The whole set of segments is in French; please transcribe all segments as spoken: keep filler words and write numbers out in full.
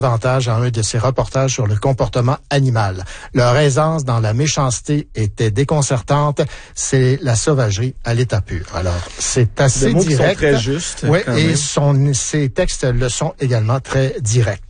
davantage à un de ses reportages sur le comportement animal. Leur aisance dans la méchanceté était déconcertante. C'est la sauvagerie à l'état pur. Alors, c'est assez Des mots direct. qui sont très justes. Oui, quand et même. son, ses textes le sont également très directs.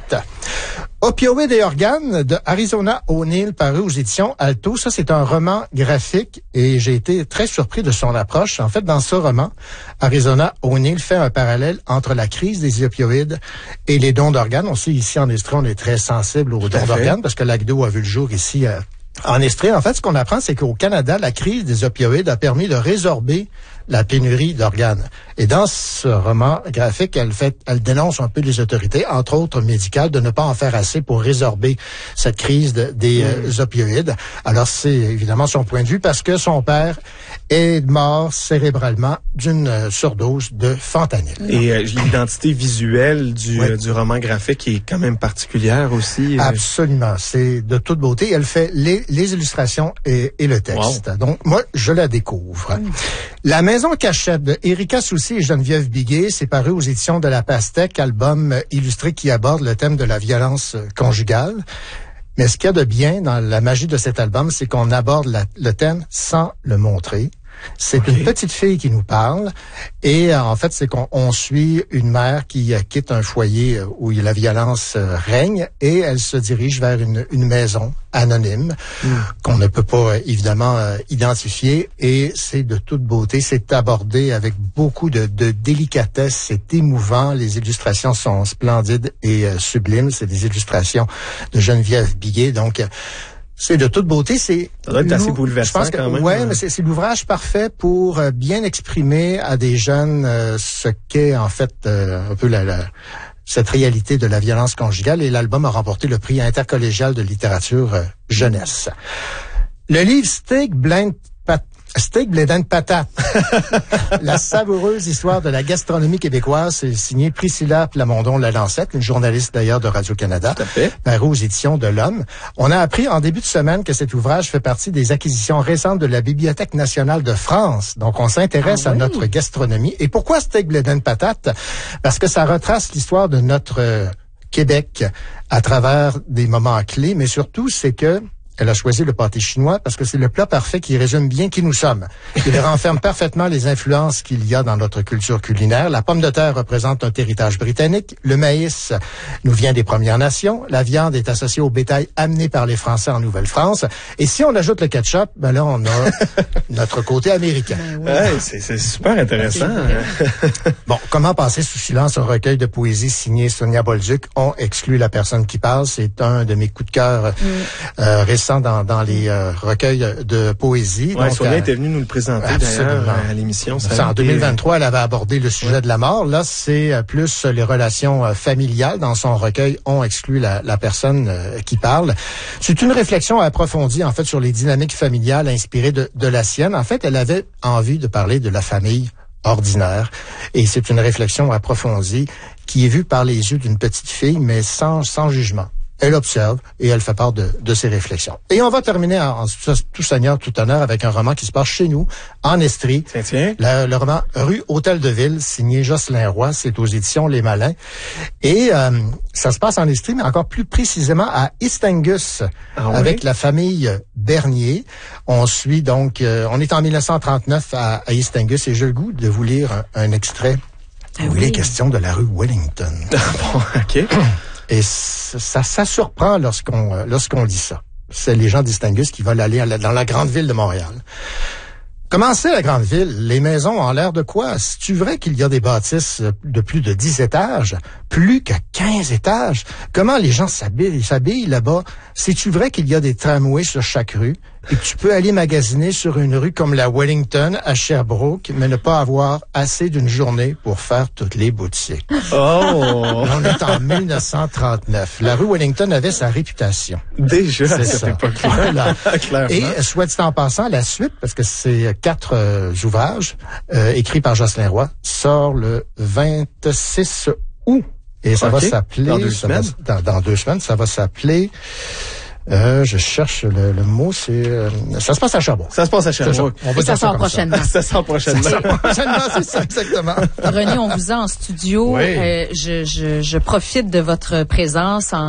Opioïdes et organes de Arizona O'Neill, paru aux éditions Alto. Ça, c'est un roman graphique et j'ai été très surpris de son approche. En fait, dans ce roman, Arizona O'Neill fait un parallèle entre la crise des opioïdes et les dons d'organes. On sait ici en Estrie, on est très sensible aux dons d'organes parce que l'A C D O a vu le jour ici euh, en Estrie. En fait, ce qu'on apprend, c'est qu'au Canada, la crise des opioïdes a permis de résorber la pénurie d'organes. Et dans ce roman graphique, elle fait, elle dénonce un peu les autorités, entre autres médicales, de ne pas en faire assez pour résorber cette crise de, des mmh. euh, opioïdes. Alors, c'est évidemment son point de vue parce que son père est mort cérébralement d'une euh, surdose de fentanyl. Et euh, l'identité visuelle du, oui. euh, du roman graphique est quand même particulière aussi. Euh... Absolument. C'est de toute beauté. Elle fait les, les illustrations et, et le texte. Wow. Donc, moi, je la découvre. Mmh. La Maison Cachette de Erika Soucy et Geneviève Biguet, c'est paru aux éditions de La Pastèque, album illustré qui aborde le thème de la violence conjugale. Mais ce qu'il y a de bien dans la magie de cet album, c'est qu'on aborde la, le thème sans le montrer. C'est okay. Une petite fille qui nous parle et euh, en fait, c'est qu'on on suit une mère qui euh, quitte un foyer euh, où la violence euh, règne et elle se dirige vers une, une maison anonyme mm. qu'on ne peut pas euh, évidemment euh, identifier et c'est de toute beauté. C'est abordé avec beaucoup de, de délicatesse. C'est émouvant. Les illustrations sont splendides et euh, sublimes. C'est des illustrations de Geneviève Biguet. Donc, euh, c'est de toute beauté. C'est ça doit être assez bouleversant, je pense que, quand même. Ouais, mais c'est, c'est l'ouvrage parfait pour euh, bien exprimer à des jeunes euh, ce qu'est en fait euh, un peu la, la, cette réalité de la violence conjugale. Et l'album a remporté le prix intercollégial de littérature euh, jeunesse. Le livre Steak Blind Pat Steak Blédin de patate. La savoureuse histoire de la gastronomie québécoise, c'est signé Priscilla Plamondon-Lalancette, une journaliste d'ailleurs de Radio-Canada, paru aux éditions de l'Homme. On a appris en début de semaine que cet ouvrage fait partie des acquisitions récentes de la Bibliothèque nationale de France. Donc, on s'intéresse ah, à oui. notre gastronomie. Et pourquoi Steak Blédin de patate? Parce que ça retrace l'histoire de notre euh, Québec à travers des moments clés, mais surtout, c'est que elle a choisi le pâté chinois parce que c'est le plat parfait qui résume bien qui nous sommes. Il renferme parfaitement les influences qu'il y a dans notre culture culinaire. La pomme de terre représente un héritage britannique. Le maïs nous vient des Premières Nations. La viande est associée au bétail amené par les Français en Nouvelle-France. Et si on ajoute le ketchup, ben là, on a notre côté américain. Ben oui. Ouais, c'est, c'est super intéressant. Bon, comment passer sous silence un recueil de poésie signé Sonia Bolduc? On exclut la personne qui parle. C'est un de mes coups de cœur mm. euh, récents dans, dans les euh, recueils de poésie. Ouais, donc, Sonia euh, était venue nous le présenter d'ailleurs à l'émission. Ça ça, en deux mille vingt-trois, elle avait abordé le sujet ouais. de la mort. Là, c'est euh, plus les relations euh, familiales. Dans son recueil, on exclut la, la personne euh, qui parle. C'est une réflexion approfondie, en fait, sur les dynamiques familiales inspirées de, de la sienne. En fait, elle avait envie de parler de la famille ordinaire. Et c'est une réflexion approfondie qui est vue par les yeux d'une petite fille, mais sans, sans jugement. Elle observe et elle fait part de, de ses réflexions. Et on va terminer en, en tout seigneur, tout honneur avec un roman qui se passe chez nous, en Estrie. Tiens, tiens. Le, le roman Rue Hôtel de Ville, signé Jocelyn Roy. C'est aux éditions Les Malins. Et euh, ça se passe en Estrie, mais encore plus précisément à East Angus, ah, avec oui? la famille Bernier. On suit donc, euh, on est en dix-neuf cent trente-neuf à, à East Angus et j'ai le goût de vous lire un, un extrait ah, où oui. il est question de la rue Wellington. Bon, OK. Et ça, ça surprend lorsqu'on euh, lorsqu'on lit ça. C'est les gens d'East Angus qui veulent aller à la, dans la grande ville de Montréal. Comment c'est la grande ville? Les maisons ont l'air de quoi? C'est-tu vrai qu'il y a des bâtisses de plus de dix étages? Plus que quinze étages? Comment les gens s'habillent, s'habillent là-bas? C'est-tu vrai qu'il y a des tramways sur chaque rue? Et que tu peux aller magasiner sur une rue comme la Wellington à Sherbrooke, mais ne pas avoir assez d'une journée pour faire toutes les boutiques. Oh! On est en dix-neuf cent trente-neuf. La rue Wellington avait sa réputation. Déjà, c'est ça. ça. Pas clair. Clairement. Et soit dit en passant, la suite, parce que c'est quatre euh, ouvrages euh, écrits par Jocelyn Roy, sort le vingt-six août. Et ça okay. va s'appeler... Dans deux semaines? Va, dans, dans deux semaines, ça va s'appeler... Euh, je cherche le, le mot, c'est... Euh, ça se passe à Sherbrooke. Ça se passe à Sherbrooke. On va ça sort prochainement. Ça sort prochainement. Ça sort prochainement, c'est ça, exactement. René, on vous a en studio. Oui. Euh, je, je, je profite de votre présence en